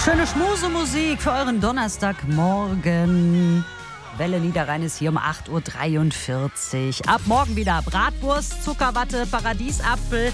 Schöne Schmusemusik für euren Donnerstagmorgen. Welle Niederrhein ist hier um 8.43 Uhr. Ab morgen wieder Bratwurst, Zuckerwatte, Paradiesapfel,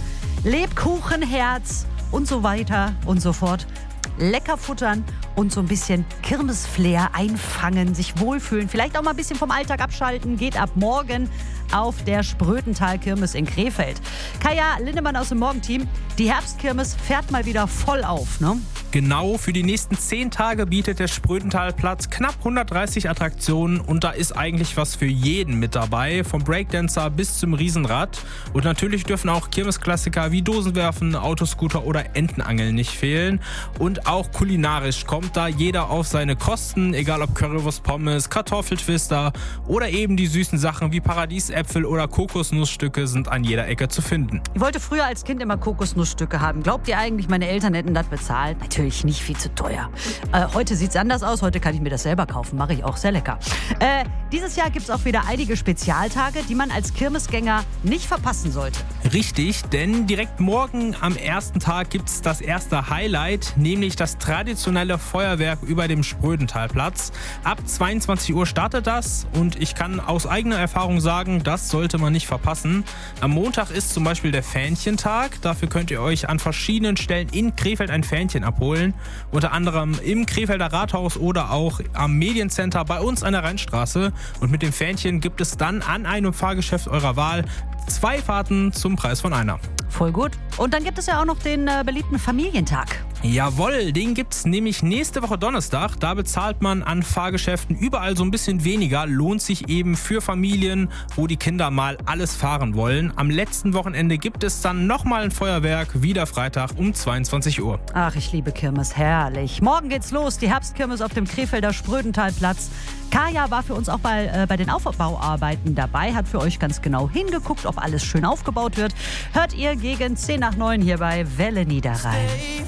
Lebkuchenherz und so weiter und so fort. Lecker futtern und so ein bisschen Kirmesflair einfangen, sich wohlfühlen, vielleicht auch mal ein bisschen vom Alltag abschalten, geht ab morgen auf der Sprötental-Kirmes in Krefeld. Kaya Lindemann aus dem Morgenteam, die Herbstkirmes fährt mal wieder voll auf, ne? Genau, für die nächsten 10 Tage bietet der Sprötentalplatz knapp 130 Attraktionen und da ist eigentlich was für jeden mit dabei, vom Breakdancer bis zum Riesenrad. Und natürlich dürfen auch Kirmesklassiker wie Dosenwerfen, Autoscooter oder Entenangeln nicht fehlen. Und auch kulinarisch kommt da jeder auf seine Kosten, egal ob Currywurst, Pommes, Kartoffeltwister oder eben die süßen Sachen wie Paradiesäpfel oder Kokosnussstücke sind an jeder Ecke zu finden. Ich wollte früher als Kind immer Kokosnussstücke haben. Glaubt ihr eigentlich, meine Eltern hätten das bezahlt? Natürlich nicht, viel zu teuer. Heute sieht es anders aus. Heute kann ich mir das selber kaufen. Mache ich auch, sehr lecker. Dieses Jahr gibt es auch wieder einige Spezialtage, die man als Kirmesgänger nicht verpassen sollte. Richtig, denn direkt morgen am ersten Tag gibt es das erste Highlight, nämlich das traditionelle Feuerwerk über dem Sprötentalplatz. Ab 22 Uhr startet das und ich kann aus eigener Erfahrung sagen, das sollte man nicht verpassen. Am Montag ist zum Beispiel der Fähnchentag. Dafür könnt ihr euch an verschiedenen Stellen in Krefeld ein Fähnchen abholen. Unter anderem im Krefelder Rathaus oder auch am Mediencenter bei uns an der Rheinstraße. Und mit dem Fähnchen gibt es dann an einem Fahrgeschäft eurer Wahl 2 Fahrten zum Preis von einer. Voll gut. Und dann gibt es ja auch noch den beliebten Familientag. Jawohl, den gibt's nämlich nächste Woche Donnerstag. Da bezahlt man an Fahrgeschäften überall so ein bisschen weniger. Lohnt sich eben für Familien, wo die Kinder mal alles fahren wollen. Am letzten Wochenende gibt es dann nochmal ein Feuerwerk, wieder Freitag um 22 Uhr. Ach, ich liebe Kirmes, herrlich. Morgen geht's los, die Herbstkirmes auf dem Krefelder Sprötentalplatz. Kaya war für uns auch bei den Aufbauarbeiten dabei, hat für euch ganz genau hingeguckt, ob alles schön aufgebaut wird. Hört ihr gegen 10 nach 9 hier bei Welle Niederrhein.